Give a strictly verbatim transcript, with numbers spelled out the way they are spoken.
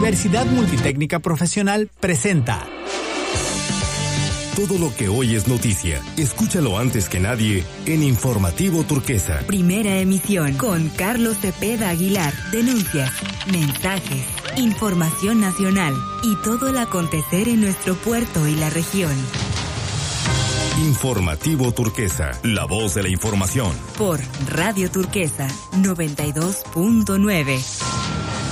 Universidad Multitécnica Profesional presenta. Todo lo que hoy es noticia, escúchalo antes que nadie en Informativo Turquesa. Primera emisión con Carlos Cepeda Aguilar. Denuncias, mensajes, información nacional y todo el acontecer en nuestro puerto y la región. Informativo Turquesa, la voz de la información. Por Radio Turquesa noventa y dos punto nueve.